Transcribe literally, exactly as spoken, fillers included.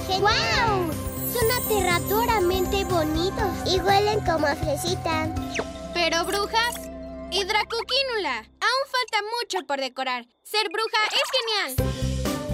genial! ¡Wow! Son aterradoramente bonitos y huelen como a fresita. Pero, bruja, y Dracuquínula, aún falta mucho por decorar. Ser bruja es genial.